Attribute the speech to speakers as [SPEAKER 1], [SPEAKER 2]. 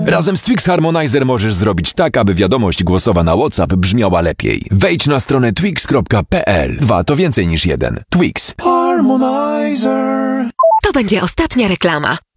[SPEAKER 1] Razem z Twix Harmonizer możesz zrobić tak, aby wiadomość głosowa na WhatsApp brzmiała lepiej. Wejdź na stronę twix.pl. 2 to więcej niż 1. Twix. Harmonizer.
[SPEAKER 2] To będzie ostatnia reklama.